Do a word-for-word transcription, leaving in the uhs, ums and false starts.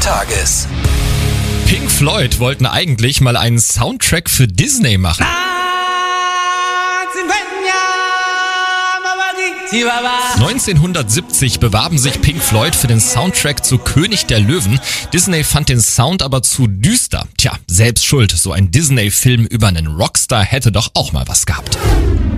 Tages. Pink Floyd wollten eigentlich mal einen Soundtrack für Disney machen. neunzehnhundertsiebzig bewarben sich Pink Floyd für den Soundtrack zu König der Löwen. Disney fand den Sound aber zu düster. Tja, selbst schuld, so ein Disney-Film über einen Rockstar hätte doch auch mal was gehabt.